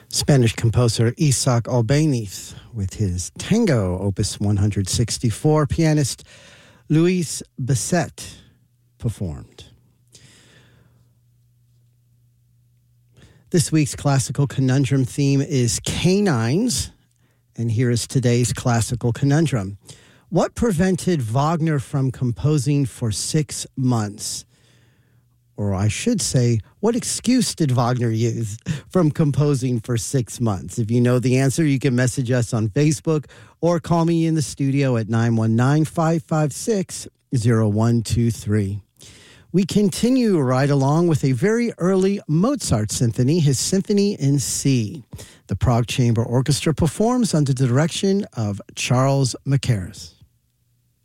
Spanish composer Isaac Albéniz with his Tango, Opus 164. Pianist Luis Bisset performed. This week's classical conundrum theme is canines, and here is today's classical conundrum. What prevented Wagner from composing for 6 months? Or I should say, what excuse did Wagner use from composing for 6 months? If you know the answer, you can message us on Facebook or call me in the studio at 919-556-0123. We continue right along with a very early Mozart symphony, his Symphony in C. The Prague Chamber Orchestra performs under the direction of Charles Mackerras.